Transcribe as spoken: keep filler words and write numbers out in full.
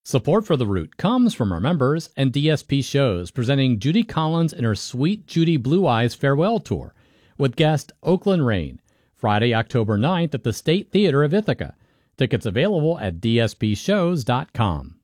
Support for The Root comes from our members and D S P Shows, presenting Judy Collins and her Sweet Judy Blue Eyes Farewell Tour with guest Oakland Rain, Friday, October ninth at the State Theater of Ithaca. Tickets available at d s p shows dot com.